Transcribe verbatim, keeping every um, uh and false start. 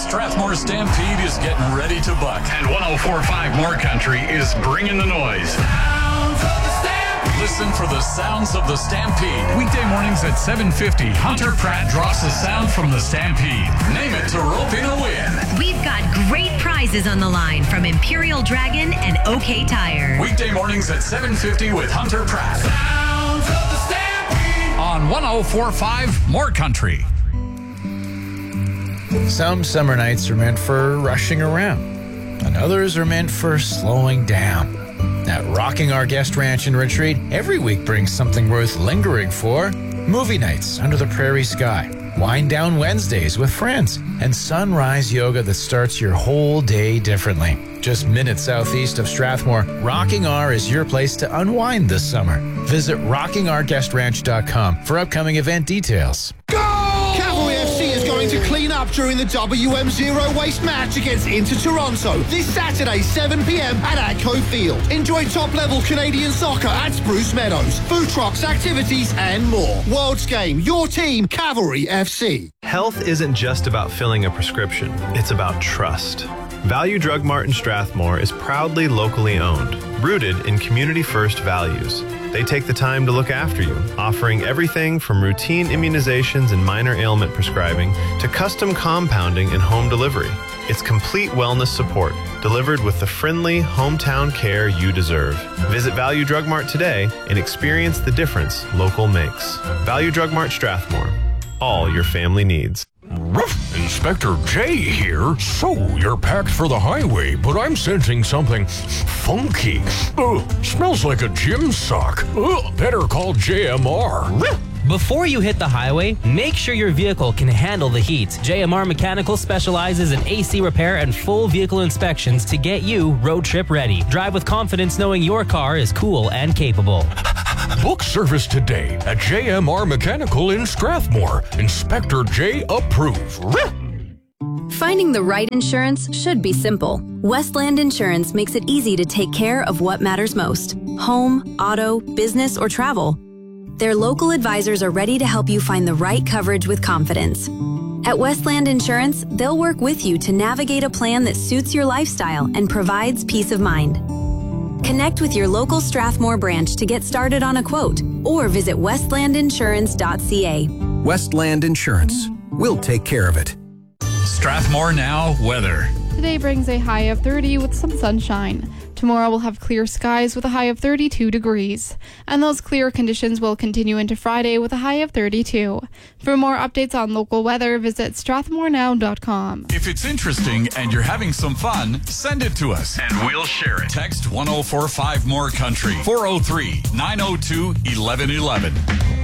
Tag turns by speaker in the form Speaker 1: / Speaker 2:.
Speaker 1: Strathmore Stampede is getting ready to buck. And one oh four point five More Country is bringing the noise. Listen for the sounds of the Stampede. Weekday mornings at seven fifty, Hunter Pratt drops the sound from the Stampede. Name it to rope in a win.
Speaker 2: We've got great prizes on the line from Imperial Dragon and OK Tire.
Speaker 1: Weekday mornings at seven fifty with Hunter Pratt. Sounds of the Stampede. On one oh four point five More Country.
Speaker 3: Some summer nights are meant for rushing around, and others are meant for slowing down. At Rocking Our Guest Ranch and Retreat, every week brings something worth lingering for. Movie nights under the prairie sky, wind down Wednesdays with friends, and sunrise yoga that starts your whole day differently. Just minutes southeast of Strathmore, Rocking R is your place to unwind this summer. Visit rocking our guest ranch dot com for upcoming event details.
Speaker 4: Cavalry F C is going to clean up during the W M Zero Waste match against Inter Toronto this Saturday, seven p.m. at Adco Field. Enjoy top-level Canadian soccer at Spruce Meadows, food trucks, activities, and more. World's Game, your team, Cavalry F C.
Speaker 5: Health isn't just about filling a prescription. It's about trust. Value Drug Mart in Strathmore is proudly locally owned, rooted in community-first values. They take the time to look after you, offering everything from routine immunizations and minor ailment prescribing to custom compounding and home delivery. It's complete wellness support, delivered with the friendly hometown care you deserve. Visit Value Drug Mart today and experience the difference local makes. Value Drug Mart Strathmore. All your family needs.
Speaker 6: Ruff, Inspector J here. So, you're packed for the highway, but I'm sensing something funky. Ugh, smells like a gym sock. Ugh, better call J M R.
Speaker 7: Before you hit the highway, make sure your vehicle can handle the heat. J M R Mechanical specializes in A C repair and full vehicle inspections to get you road trip ready. Drive with confidence knowing your car is cool and capable.
Speaker 6: Book service today at J M R Mechanical in Strathmore. Inspector J approved.
Speaker 8: Finding the right insurance should be simple. Westland Insurance makes it easy to take care of what matters most: home, auto, business, or travel. Their local advisors are ready to help you find the right coverage with confidence. At Westland Insurance, they'll work with you to navigate a plan that suits your lifestyle and provides peace of mind. Connect with your local Strathmore branch to get started on a quote or visit westland insurance dot c a.
Speaker 9: Westland Insurance. We'll take care of it.
Speaker 1: Strathmore Now weather.
Speaker 10: Today brings a high of thirty with some sunshine. Tomorrow we'll have clear skies with a high of thirty-two degrees. And those clear conditions will continue into Friday with a high of thirty-two. For more updates on local weather, visit strathmore now dot com.
Speaker 1: If it's interesting and you're having some fun, send it to us and we'll share it. Text one oh four point five More Country, four oh three, nine oh two, eleven eleven.